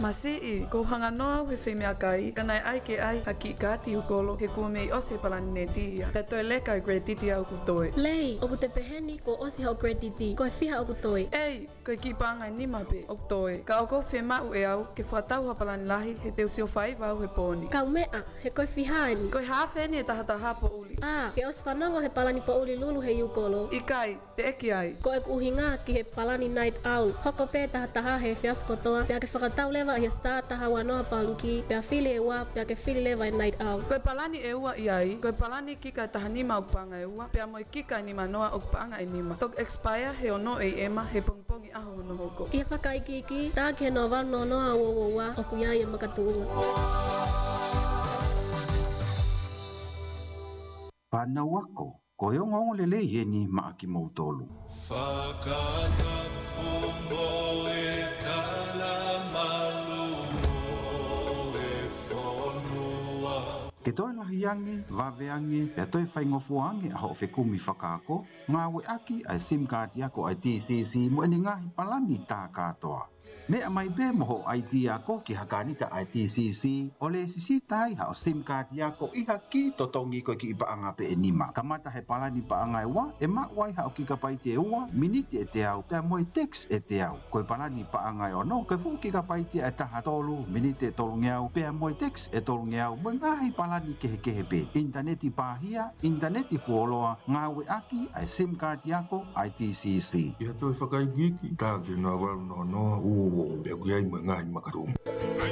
Masi ko hanga noa he femea kai kanai ai ke ai hakikati ukolo he kume ose palani netia. Peto eleka gratiti au kutoi. Lei, oku te peheni ko osi ho gratiti ko fiha oku toi. Ei, ko kipanga ni mape oktoi. Ka oko fema u eau ke fatau ha palani lahi he te usio faiva au he poni. Ka mea he ko fiha ni. Ko hafe ni tahata hapo uli. Ke os fanongo he palani po uli lulu he ukolo. Ikai, te eki ai. Ko ek uhinga ki he palani night out. Hoko pe tahataha he fiaf kotoa. Pea ke whakatau lewa i he sta taha wanoa paluki. Pea fili e wa, pea ke fili lewa i night out. Ko palani e ua iai. Ko palani kika tahanima ukpanga e ua. Pea moi kika ni manoa ukpanga e nima. Tok expire he ono e ema he pongpongi aho no hoko. Ki he whakaikiki, tā ke no wano noa wowowa o kuia i makatunga. Pana wako, ko yo ngongo lele yeni maaki mautolu. Fakata umbo e kala malu e fonua. Ke toi lahiange, waweange, pia toi whaingofuange a ho whekumi whakaako, ngā we aki ai SIM card yako ai TCC mo eni ngahi palani tā katoa. Mea mai be moho ID yako ki hakanita ai TCC, o le sisi tai ha o SIM card yako iha ki totongi ko ki ipaanga pe enima. Kamata he palani paanga e wa, e makwai ha o ki kapai te ua, miniti e te au, pia moe text e te au. Koe palani paanga e ono, koe fu ki kapai te e taha tolu, miniti e tolu ngeau, pia moe text e tolu ngeau, mo ngahi palani kehe pe. Interneti pahia, interneti fuoloa, ngawe aki ai SIM card yako ai TCC. Ia toi whakaigiki, tā ke nā waru no o kuia i mga i makatunga.